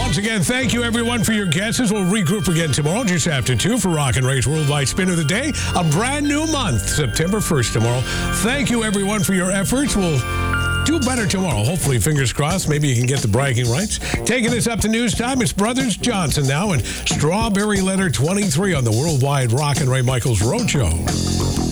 Once again, thank you, everyone, for your guesses. We'll regroup again tomorrow, just after 2, for Rock and Ray's Worldwide Spin of the Day. A brand new month, September 1st tomorrow. Thank you, everyone, for your efforts. We'll do better tomorrow. Hopefully, fingers crossed. Maybe you can get the bragging rights. Taking us up to news time, it's Brothers Johnson now and Strawberry Letter 23 on the Worldwide Rock and Ray Michaels Roadshow.